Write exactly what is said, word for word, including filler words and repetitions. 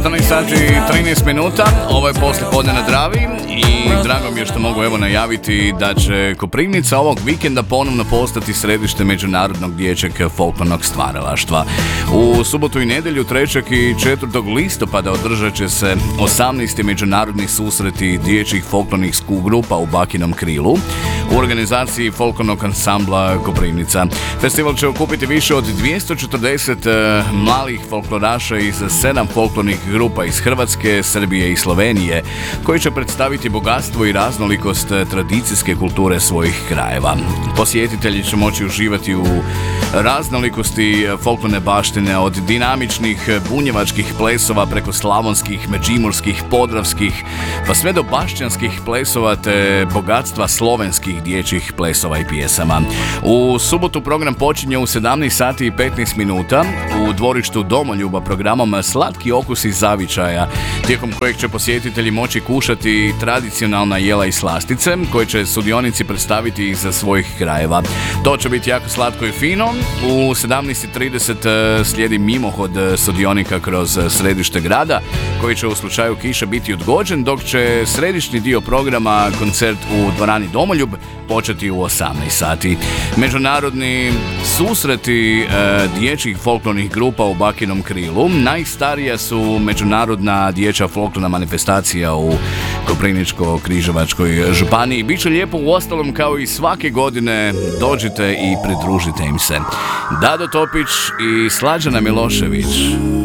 četrnaest sati i trinaest minuta, ovo je poslijepodne na Dravi i drago mi je što mogu evo najaviti da će Koprivnica ovog vikenda ponovno postati središte međunarodnog dječjeg folklornog stvaralaštva. U subotu i nedjelju trećeg i četvrtog listopada održat će se osamnaesti međunarodni susreti dječjih folklornih grupa u Bakinom Krilu u organizaciji folklornog ansambla Koprivnica. Festival će okupiti više od dvjesto četrdeset malih folkloraša iz sedam folklornih grupa iz Hrvatske, Srbije i Slovenije, koji će predstaviti bogatstvo i raznolikost tradicijske kulture svojih krajeva. Posjetitelji će moći uživati u raznolikosti folklorne baštine, od dinamičnih bunjevačkih plesova preko slavonskih, međimurskih, podravskih, pa sve do bašćanskih plesova te bogatstva slovenskih dječjih plesova i pjesama. U subotu program počinje u sedamnaest sati i petnaest minuta u dvorištu Domoljuba programom Slatki okusi zavičaja, tijekom kojeg će posjetitelji moći kušati tradicionalna jela i slastice koje će sudionici predstaviti iz svojih krajeva. To će biti jako slatko i fino. U sedamnaest i trideset slijedi mimohod sudionika kroz središte grada, koji će u slučaju kiše biti odgođen, dok će središnji dio programa, koncert u dvorani Domoljub, početi u osamnaest sati. Međunarodni susreti e, dječjih folklornih grupa u Bakinom Krilu najstarija su međunarodna dječja folklorna manifestacija u Koprivničko-križevačkoj županiji. Biće lijepo u ostalom kao i svake godine, dođite i pridružite im se. Dado Topić i Slađana Milošević.